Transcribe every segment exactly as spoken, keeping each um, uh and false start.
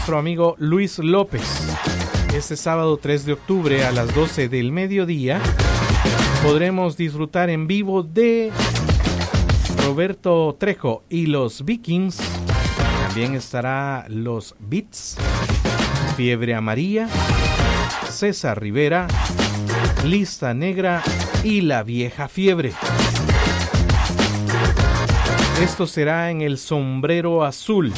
nuestro amigo Luis López. Este sábado tres de octubre a las doce del mediodía podremos disfrutar en vivo de Roberto Trejo y los Vikings. También estará Los Beats, Fiebre Amarilla, César Rivera, Lista Negra y La Vieja Fiebre. Esto será en el Sombrero Azul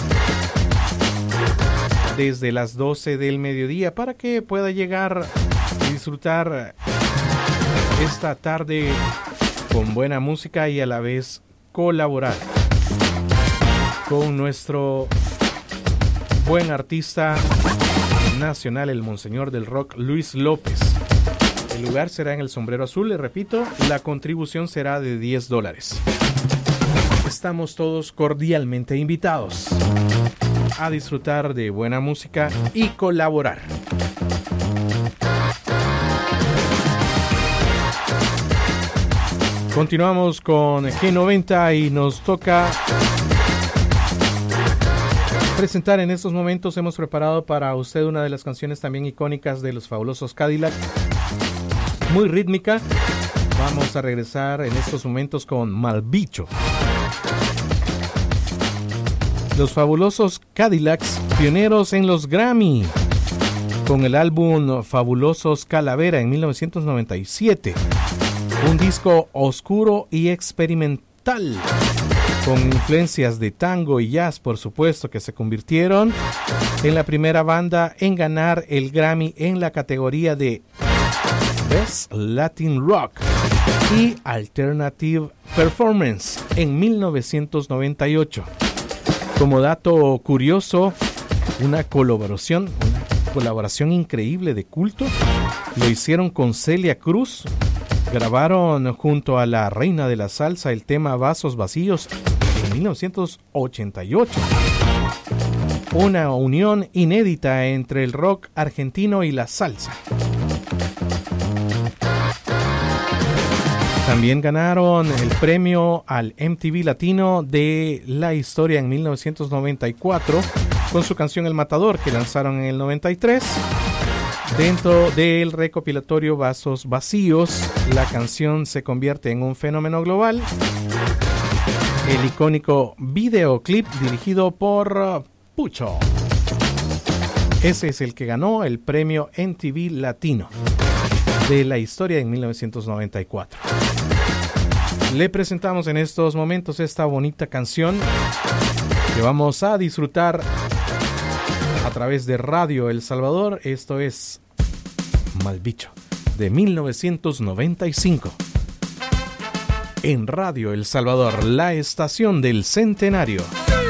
desde las doce del mediodía para que pueda llegar y disfrutar esta tarde con buena música y a la vez colaborar con nuestro buen artista nacional, el Monseñor del Rock, Luis López. El lugar será en el Sombrero Azul, le repito, la contribución será de diez dólares. Estamos todos cordialmente invitados a disfrutar de buena música y colaborar. Continuamos con G noventa y nos toca presentar en estos momentos. Hemos preparado para usted una de las canciones también icónicas de los Fabulosos Cadillac, muy rítmica. Vamos a regresar en estos momentos con Malbicho. Los Fabulosos Cadillacs, pioneros en los Grammy, con el álbum Fabulosos Calavera en mil novecientos noventa y siete. Un disco oscuro y experimental, con influencias de tango y jazz, por supuesto, que se convirtieron en la primera banda en ganar el Grammy en la categoría de Best Latin Rock y Alternative Performance en mil novecientos noventa y ocho. Como dato curioso, una colaboración, una colaboración increíble de culto, lo hicieron con Celia Cruz. Grabaron junto a la reina de la salsa el tema Vasos Vacíos en mil novecientos ochenta y ocho. Una unión inédita entre el rock argentino y la salsa. También ganaron el premio al M T V Latino de la historia en mil novecientos noventa y cuatro con su canción El Matador, que lanzaron en el noventa y tres. Dentro del recopilatorio Vasos Vacíos, la canción se convierte en un fenómeno global. El icónico videoclip dirigido por Pucho. Ese es el que ganó el premio M T V Latino de la historia en mil novecientos noventa y cuatro. Le presentamos en estos momentos esta bonita canción que vamos a disfrutar a través de Radio El Salvador. Esto es Malbicho de mil novecientos noventa y cinco. En Radio El Salvador, la estación del centenario.